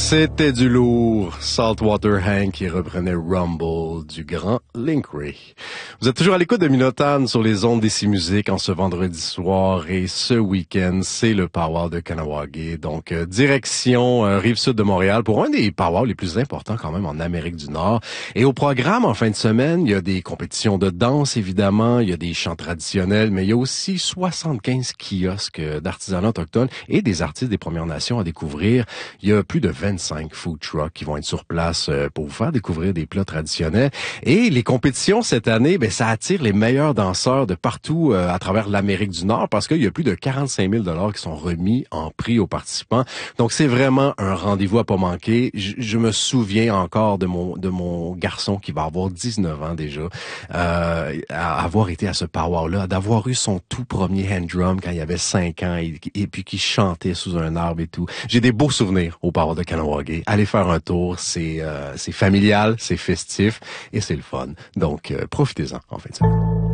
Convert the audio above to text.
C'était du lourd. Saltwater Hank qui reprenait Rumble du grand Link Wray. Vous êtes toujours à l'écoute de Minotane sur les ondes d'Ici Musique en ce vendredi soir et ce week-end, c'est le Powwow de Kahnawake. Donc, direction Rive-Sud de Montréal pour un des powwows les plus importants quand même en Amérique du Nord. Et au programme, en fin de semaine, il y a des compétitions de danse, évidemment, il y a des chants traditionnels, mais il y a aussi 75 kiosques d'artisanat autochtone et des artistes des Premières Nations à découvrir. Il y a plus de 25 food trucks qui vont être sur place pour vous faire découvrir des plats traditionnels. Et les compétitions cette année, ben ça attire les meilleurs danseurs de partout à travers l'Amérique du Nord parce qu'il y a plus de 45 000 $ qui sont remis en prix aux participants. Donc c'est vraiment un rendez-vous à pas manquer. Je me souviens encore de mon garçon qui va avoir 19 ans déjà, avoir été à ce powwow-là, d'avoir eu son tout premier hand drum quand il avait 5 ans et puis qui chantait sous un arbre et tout. J'ai des beaux souvenirs au powwow de Kahnawake. Allez faire un tour, c'est familial, c'est festif et c'est le fun. Donc profitez-en en fin de semaine.